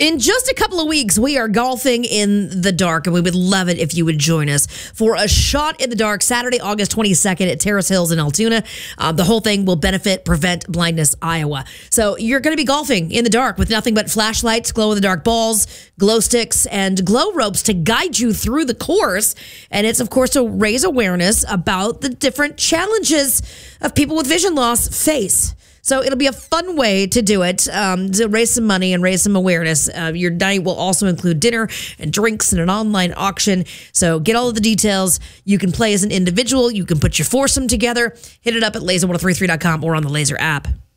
In just a couple of weeks, we are golfing in the dark, and we would love it if you would join us for a shot in the dark Saturday, August 22nd at Terrace Hills in Altoona. The whole thing will benefit Prevent Blindness Iowa. So you're going to be golfing in the dark with nothing but flashlights, glow-in-the-dark balls, glow sticks, and glow ropes to guide you through the course. And it's, of course, to raise awareness about the different challenges of people with vision loss face. So it'll be a fun way to do it, to raise some money and raise some awareness. Your night will also include dinner and drinks and an online auction. So get all of the details. You can play as an individual. You can put your foursome together. Hit it up at laser1033.com or on the Laser app.